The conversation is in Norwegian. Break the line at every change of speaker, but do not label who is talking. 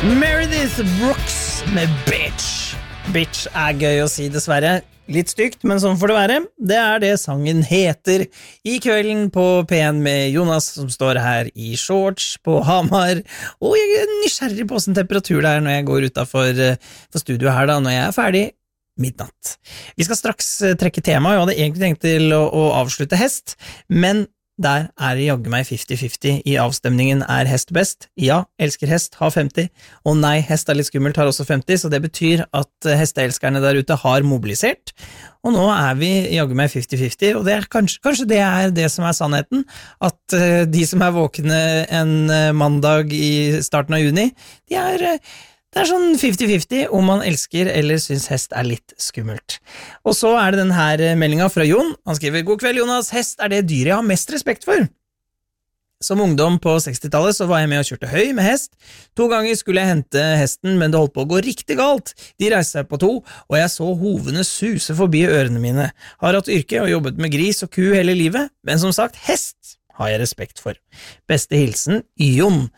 Meredith Brooks med Bitch. Bitch er gøy å si, dessverre. Litt stygt, men sånn får det være. Det er det sangen heter. I kvelden på P1 med Jonas, som står her i shorts på Hamar. Og jeg er nysgjerrig på hvordan temperatur det er når jeg går utenfor for studio her da, når jeg er ferdig midnatt. Vi skal straks trekke tema. Jeg hadde egentlig tenkt til å avslutte hest, men der er det jaggu meg 50-50 i avstemningen. Er hest best? Ja, elsker hest, har 50. Og nei, hest er litt skummelt, har også 50, så det betyr at hesteelskerne der ute har mobilisert. Og nå er vi jaggu meg 50-50, og det er kanskje det er det som er sannheten, at de som er våkne en mandag i starten av juni, det er sånn 50-50 om man elsker eller synes hest er litt skummelt. Og så er det den her meldingen fra Jon. Han skriver: God kveld, Jonas. Hest er det dyret jeg har mest respekt for. Som ungdom på 60-tallet så var jeg med og kjørte høy med hest. 2 ganger skulle jeg hente hesten, men det holdt på å gå riktig galt. De reiste seg på 2, og jeg så hovene suse forbi ørene mine. Har hatt yrke og jobbet med gris og ku hele livet, men som sagt, hest har jeg respekt for. Beste hilsen, Jon.